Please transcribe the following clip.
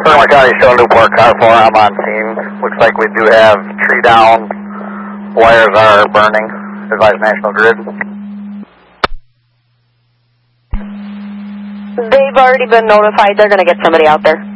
Sonoma County, show Newport car 4, I'm on scene. Looks like we do have tree down, wires are burning, advise National Grid. They've already been notified, they're going to get somebody out there.